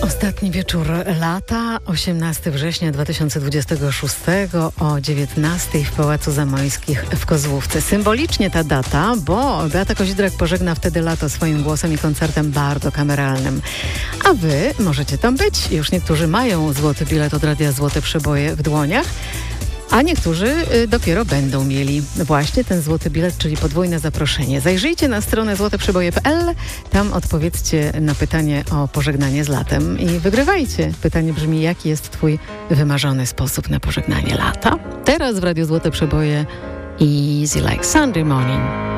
Ostatni wieczór lata, 18 września 2026 o 19 w Pałacu Zamoyskich w Kozłówce. Symbolicznie ta data, bo Beata Kozidrak pożegna wtedy lato swoim głosem i koncertem bardzo kameralnym. A wy możecie tam być. Już niektórzy mają złoty bilet od Radia Złote Przeboje w dłoniach, a niektórzy dopiero będą mieli właśnie ten złoty bilet, czyli podwójne zaproszenie. Zajrzyjcie na stronę złoteprzeboje.pl, tam odpowiedzcie na pytanie o pożegnanie z latem i wygrywajcie. Pytanie brzmi, jaki jest twój wymarzony sposób na pożegnanie lata? Teraz w Radiu Złote Przeboje Easy Like Sunday Morning.